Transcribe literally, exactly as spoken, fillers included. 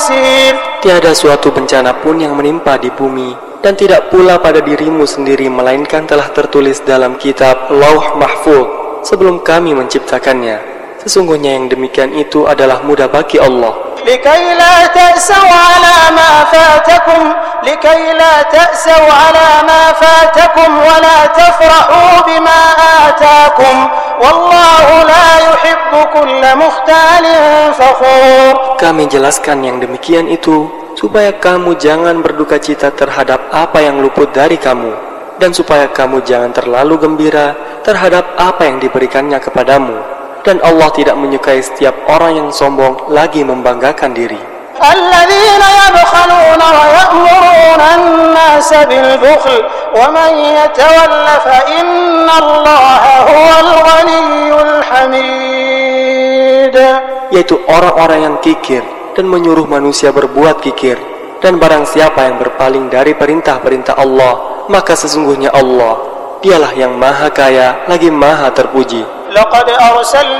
يسير. Tiada suatu bencana pun yang menimpa di bumi, dan tidak pula pada dirimu sendiri, melainkan telah tertulis dalam kitab Lauh Mahfuz sebelum kami menciptakannya. Sesungguhnya yang demikian itu adalah mudah bagi Allah. لكي لا تأسوا على ما فاتكم لكي لا تأسوا على ما فاتكم ولا تفرحوا بما آتاكم والله لا يحب كل مختال فخور. Kami jelaskan yang demikian itu supaya kamu jangan berduka cita terhadap apa yang luput dari kamu, dan supaya kamu jangan terlalu gembira terhadap apa yang diberikannya kepadamu. Dan Allah tidak menyukai setiap orang yang sombong lagi membanggakan diri. الذين يبخلون ويأمرون الناس بالبخل ومن يتول فإن الله هو الغني الحميد. Yaitu orang-orang yang kikir dan menyuruh manusia berbuat kikir. Dan barang siapa yang berpaling dari perintah-perintah Allah, maka sesungguhnya Allah, dialah yang maha kaya lagi maha terpuji. لقد أرسلنا